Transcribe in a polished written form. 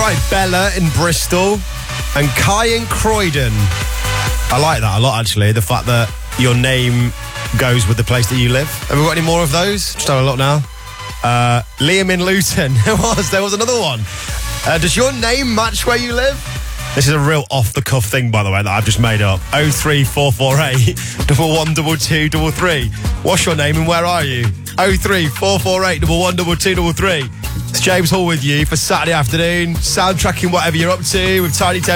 right, Bella in Bristol and Kai in Croydon. I like that a lot, actually, the fact that your name goes with the place that you live. Have we got any more of those? Just have a look now. Liam in Luton. There was another one. Does your name match where you live? This is a real off-the-cuff thing, by the way, that I've just made up. 03448 112233. What's your name and where are you? 03448 112233. It's James Hall with you for Saturday afternoon, soundtracking whatever you're up to with Tiny Tim.